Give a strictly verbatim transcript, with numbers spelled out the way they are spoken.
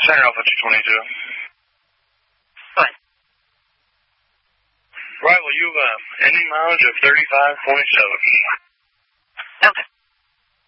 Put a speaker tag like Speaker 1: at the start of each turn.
Speaker 1: Center Alpha two twenty-two.
Speaker 2: What?
Speaker 1: Right, well, you have uh, ending mileage of thirty-five point seven.
Speaker 2: Okay.